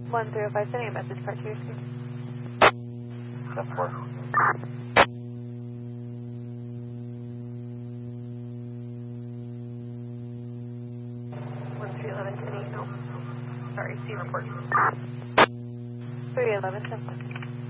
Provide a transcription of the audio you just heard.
1305, sending a message part to your screen. 10-4. No. Sorry, C report. 311, 10-4.